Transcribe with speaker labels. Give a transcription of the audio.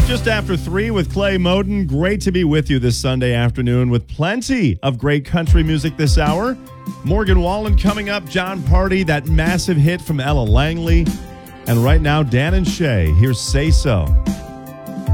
Speaker 1: Just after 3 with Clay Moden. Great to be with you this Sunday afternoon with plenty of great country music this hour. Morgan Wallen coming up, John Party, that massive hit from Ella Langley. And right now, Dan and Shay, here's Say So.